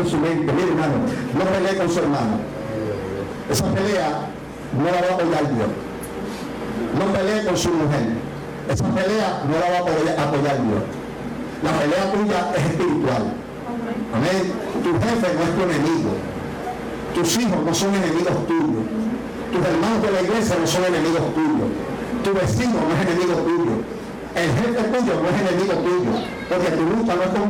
su mente, mire hermano, no pelee con su hermano. Esa pelea no la va a apoyar Dios. No pelee con su mujer. Esa pelea no la va a apoyar Dios. La pelea tuya es espiritual. Amén. Tu jefe no es tu enemigo. Tus hijos no son enemigos tuyos. Tus hermanos de la iglesia no son enemigos tuyos. Tu vecino no es enemigo tuyo. El jefe tuyo no es enemigo tuyo. Porque tu lucha no es con